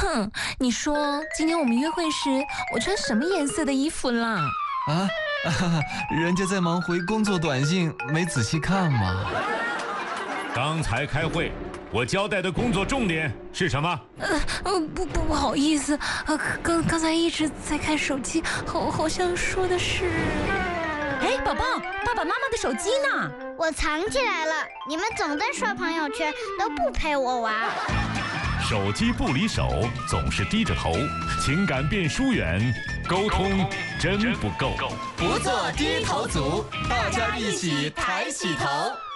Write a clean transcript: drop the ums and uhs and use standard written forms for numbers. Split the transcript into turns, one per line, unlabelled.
哼，你说今天我们约会时，我穿什么颜色的衣服啦？
人家在忙回工作短信，没仔细看嘛。
刚才开会，我交代的工作重点是什么？
不好意思，刚才一直在看手机，好像说的是……
哎，宝宝，爸爸妈妈的手机呢？
我藏起来了。你们总在刷朋友圈，都不陪我玩。
手机不离手，总是低着头，情感变疏远，沟通真不够。
不做低头族，大家一起抬起头。